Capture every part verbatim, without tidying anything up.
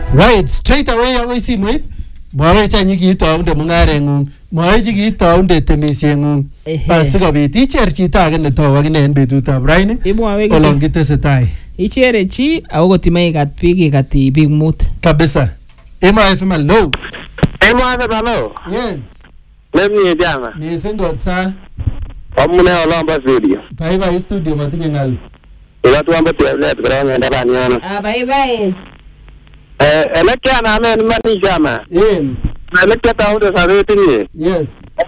Right, straight away akoi simoit. Mwae chanyi kitaunde mungarengung. Mwae chi kitaunde temisiengung. Asikobit icher chito age netou akine en betutab raini. Olon kitesetai. Ichere chi ako kotimae ikat biik ikat biik mut. Kabisa. Emo F M hello. Emo F M hello. Yes. Lemie jama. Missing God sa. Omune olomba studio. Bye bye studio matinye ngal. Ila tuamba tablet kwa ngenda bani yana. Ah bye bye. Eh elekea na ame mani jama. Eh. Na elekea taunde sa wetinye. Yes.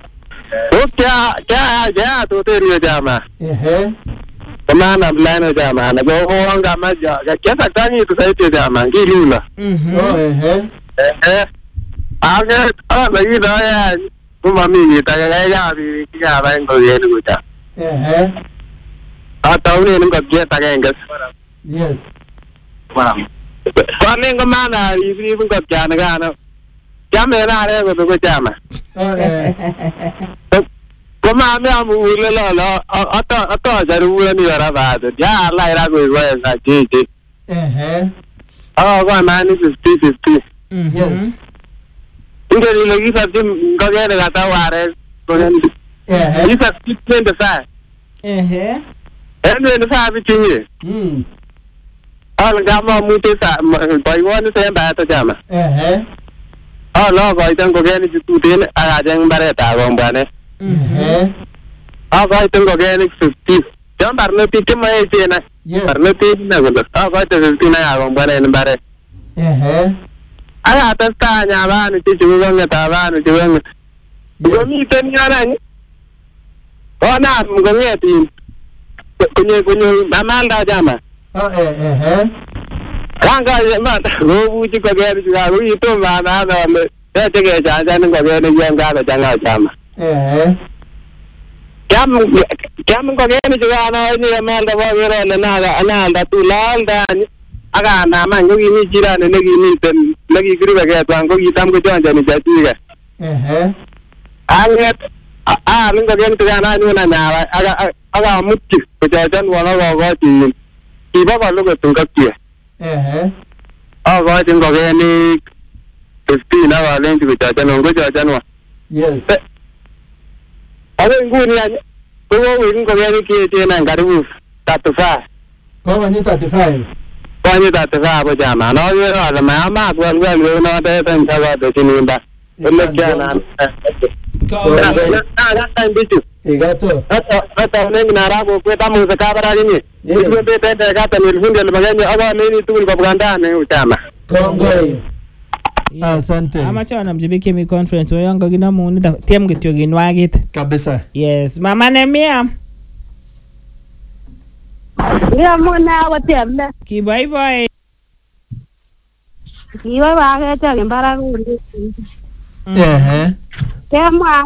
Okya kya ya to teriyo jama. Eh. Kama na blana jama na go wanga maja. Kya tangi to saite jama ngilula. Mhm. Oh eh. Eh. Aga ala ida ya. Kuma mimi tagaya ya bi kya ba ngo yenu guta. Eh. Ata uni ngo kya tagaya. Yes. Wow. Kwani ngo mana ibi ngo kya na gana. Kya me na re go go chama. Oh eh. Kuma me amu le lo lo ata ata jaru ni ra ba de ya la ira go go sa ji ji. Eh. Oh go man is fifty fifty. Yes. Inge ni lo gisa tim ngo ge na ta ware go ni. Eh. Gisa fifty the sa. Eh. En ni sa bi chi. Hmm. Al ga ma mu te sa bai won se ba ta chama. Eh. Oh lo go itan go ge ni tu tin a jang bare ta go ba ne. Eh. Ah go itan go ge ni fifty. Jam bar no pi ke mai te na. Yes. Bar no pi na go. Ah go te fifty na go ba ne bare. Eh. Aga ta sta nya ba ni ti ju go ngata ba ni ju go. Go mi ten nya na ni. Oh na mu go nge ti. Kunye kunye amalda jama. Oh eh eh. Ranga ma go bu ji go ge ni ga go i to ma na no le. Ya te ge ja ja ni go ge ni yang ga ga janga jama. Eh. Jam jam go ge ni ga na ni amalda ba ge ro na ga na da tu la da ni. Aga na man go ni jira ne gi ni ten lagi gri ba ge to go i tam go jan ja ni ja ti ga. Eh. Anget ah ni go ge ni ga na ni na na aga aga mutti ko ja jan wala go go ti. Ti ba ba lo go tu ga ti. Eh. Ah go ti go ge ni fifty na wa len ti go ja jan go ja jan wa. Yes. Aga ngu ni ya ko go ni go ge ni ki ti na ga ru thirty-five. Ko ni thirty-five. Ko ni thirty-five ba jama no ye ra ma ma ko ga lo no de ten ta ga de ni ba. Ele kya na. Ko Na ga ta ndi tu. Igato. Ata ata ne na ra go ko ta mu sa ka bara ni. Ni ko be be ga ta ni hunde le magani aga ne ni tu ko ganda ne utama. Kongoi. Asante. Amacha wanamjibiki mi conference wayonga gina mu nda tiem kityo ginwagit. Kabisa. Yes, mama Nemia. Ya mona watemne. Ki bye bye. Ki bye bye ta ngembara nguri. Eh. Kema.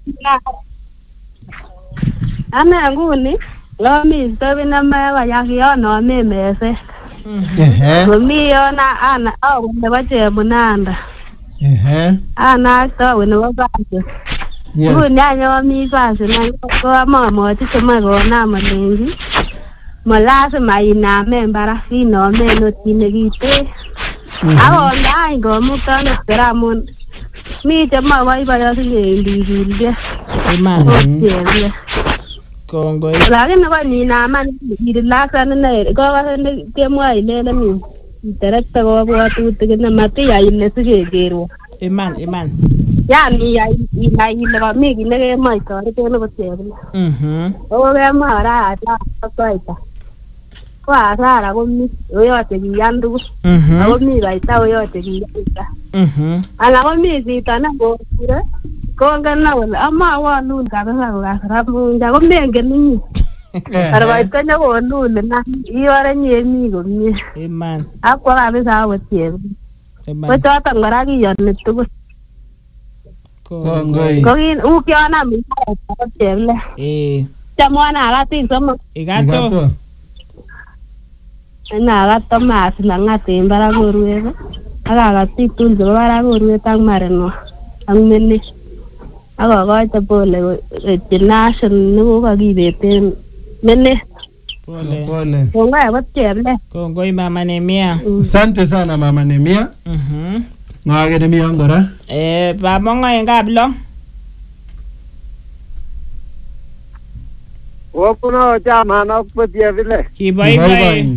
Ana nguni lo mi stobi na ma wa ya yo no me mese. Eh. Mi yo na ana au ne bache munanda. Eh. Ana to we no ba. Yes. Nguni anyo mi ba se na ko ma mo ti se ma go na ma lengi. Malasa mai na me mbara fino me no tine gite. Awo ndai go mu to ne ramon. Mi te ma wai ba ya se ndi ndi. Iman. Okay. Kongo. Lagi na ba ni na man di la sa na ne go ba ne ke mo ai le na mi. Direkta go ba tu te na mati ya ile se ge gero. Iman, iman. Ya mi ya ina ile ba mi gi ne mai to re te no ba te. Mhm. O ga ma ra ta to ita. Kwa sara go mi yo te gi yandu. Mhm. Go mi ba ita yo te gi ita. Mhm. Ala go mi si ta na go re. Ko ga na wala ama wa nun ka ga ga ra mu ja go me ge ni. Ara ba ita na go nun na yo ra ni mi go mi. Iman. Akwa ga be sa wa te. Iman. Ko ta ta ngara gi yan ni tu. Kongoi. Ko gi u kyo na mi ta te le. Eh. Ta mo na ga ti so mo. Igato. Na ga to ma na ngate mbara go ruwe. Aga ga ti tu zo bara go ruwe tang mareno. Ang menne. Aga ga ta bole ti nation no ga gi bete menne. Pole. Pole. Kongoi akot Cheplee. Kongoi Mama Nemia. Asante sana Mama Nemia. Mhm. Ngage Nemia ngora. Eh, Bamongo en Kaplong. Wokuno chama na kupatia vile. Kiboiboi.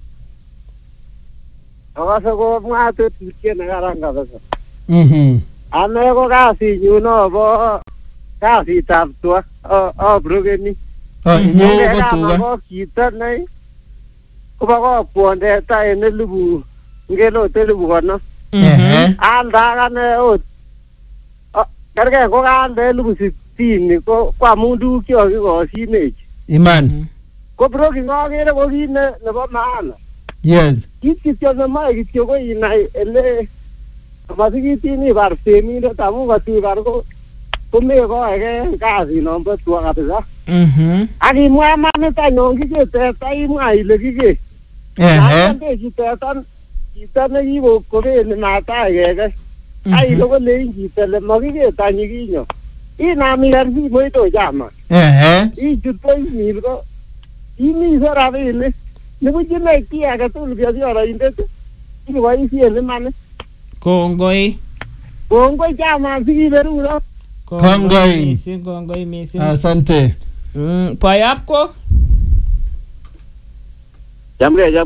Akase ko mwate tukie na karanga basa. Mhm. Ane ko kasi nyuno bo kasi taptua. O o brugeni. Oh, inye ko tuga. Ko kita nei. Ko ba ko ponde ta ene lubu. Ngelo te lubu kono. Eh. Anda kane ot. Karge ko ande lubu sitini ko kwa mundu kyo ko sinech. Iman. Ko brogi ngagere ko kine nebo maana. Yes. Kityo na mai kityo ko inai ele masikitini bar seminde tamu gati bar ko kume ko ege kasi nombo tuwa kabisa. Mhm. Aki mwa mane ta nyongi ke te ta imwa ile kike. Eh. Ande kita tan kita ne ibo ko be na ta ege. Ai lo ko le ingi tele magike ta nyiginyo. Ina mi garbi mo to jama. Eh. I jutoi mi ko. Ini sara bene. Ne bu jine ki aga tu lu bi ora inde. Ni wa isi ele mane. Kongoi. Kongoi jama sigi beru ro. Kongoi. Missing, kongoi missing. Asante. Mm, Payap ko. Jamre